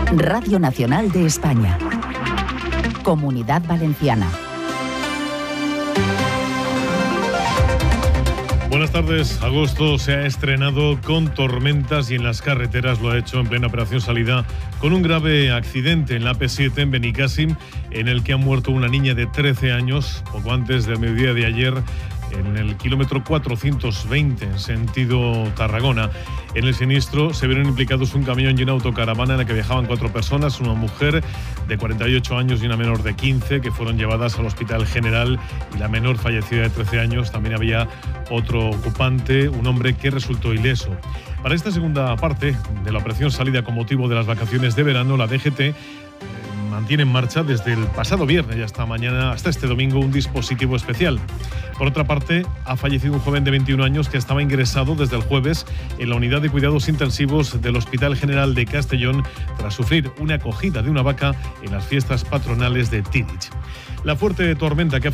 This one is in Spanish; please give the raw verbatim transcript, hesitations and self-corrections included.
Radio Nacional de España. Comunidad Valenciana. Buenas tardes. Agosto se ha estrenado con tormentas y en las carreteras lo ha hecho en plena operación salida con un grave accidente en la A P siete en Benicàssim, en el que ha muerto una niña de trece años, poco antes del mediodía de ayer, en el kilómetro cuatrocientos veinte, en sentido Tarragona. En el siniestro se vieron implicados un camión y una autocaravana en la que viajaban cuatro personas, una mujer de cuarenta y ocho años y una menor de quince, que fueron llevadas al Hospital General, y la menor fallecida de trece años. También había otro ocupante, un hombre que resultó ileso. Para esta segunda parte de la operación salida con motivo de las vacaciones de verano, la D G T mantiene en marcha desde el pasado viernes y hasta mañana, hasta este domingo, un dispositivo especial. Por otra parte, ha fallecido un joven de veintiún años que estaba ingresado desde el jueves en la unidad de cuidados intensivos del Hospital General de Castellón tras sufrir una acogida de una vaca en las fiestas patronales de Tírig. La fuerte tormenta que ha